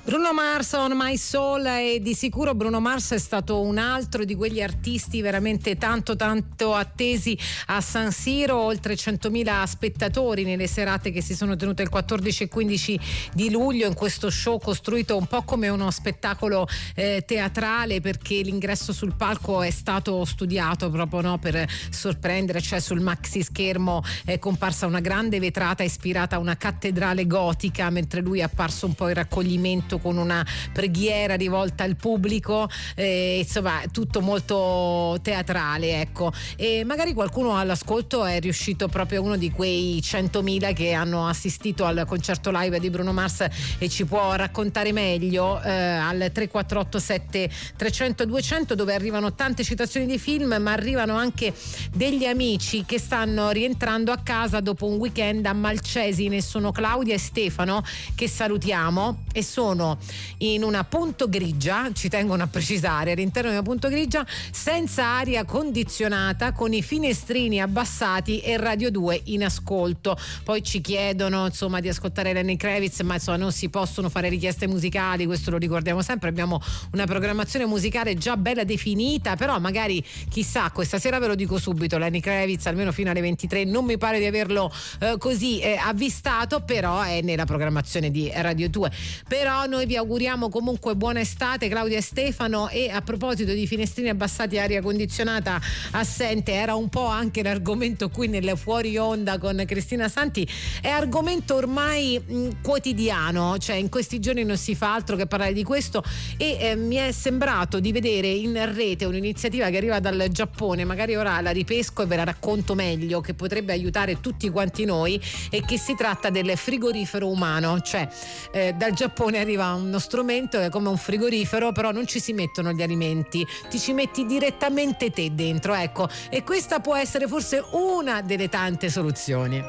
Bruno Mars, On My Soul, e di sicuro Bruno Mars è stato un altro di quegli artisti veramente tanto attesi a San Siro, oltre 100.000 spettatori nelle serate che si sono tenute il 14 e 15 di luglio in questo show costruito un po' come uno spettacolo teatrale, perché l'ingresso sul palco è stato studiato proprio, no, per sorprendere, cioè sul maxi schermo è comparsa una grande vetrata ispirata a una cattedrale gotica, mentre lui è apparso un po' in raccoglimento con una preghiera rivolta al pubblico, insomma tutto molto teatrale, ecco. E magari qualcuno all'ascolto è riuscito proprio uno di quei 100.000 che hanno assistito al concerto live di Bruno Mars e ci può raccontare meglio al 3487 300 200, dove arrivano tante citazioni di film, ma arrivano anche degli amici che stanno rientrando a casa dopo un weekend a Malcesine. Sono Claudia e Stefano, che salutiamo, e sono in una punto grigia, ci tengono a precisare, all'interno di una punto grigia senza aria condizionata, con i finestrini abbassati e Radio 2 in ascolto. Poi ci chiedono insomma di ascoltare Lenny Kravitz, ma insomma non si possono fare richieste musicali, questo lo ricordiamo sempre, abbiamo una programmazione musicale già bella definita, però magari chissà, questa sera ve lo dico subito, Lenny Kravitz almeno fino alle 23 non mi pare di averlo così avvistato, però è nella programmazione di Radio 2. Però noi vi auguriamo comunque buona estate, Claudia e Stefano. E a proposito di finestrini abbassati e aria condizionata assente, era un po' anche l'argomento qui nel fuori onda con Cristina Santi, è argomento ormai quotidiano, cioè in questi giorni non si fa altro che parlare di questo, e mi è sembrato di vedere in rete un'iniziativa che arriva dal Giappone, magari ora la ripesco e ve la racconto meglio, che potrebbe aiutare tutti quanti noi, e che si tratta del frigorifero umano, cioè dal Giappone arriva uno strumento che è come un frigorifero, però non ci si mettono gli alimenti, ti ci metti direttamente te dentro, ecco, e questa può essere forse una delle tante soluzioni.